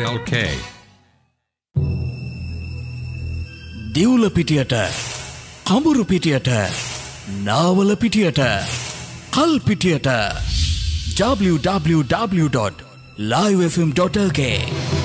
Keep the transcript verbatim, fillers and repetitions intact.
.lk දිවුල පිටියට කඹුරු පිටියට Nawala පිටියට කල් පිටියට w w w dot live f m dot l k